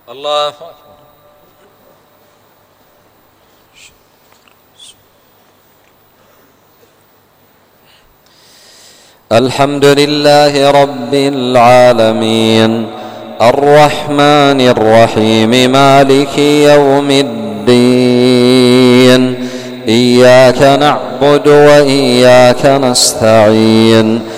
الله أكبر. الحمد لله رب العالمين الرحمن الرحيم مالك يوم الدين إياك نعبد وإياك نستعين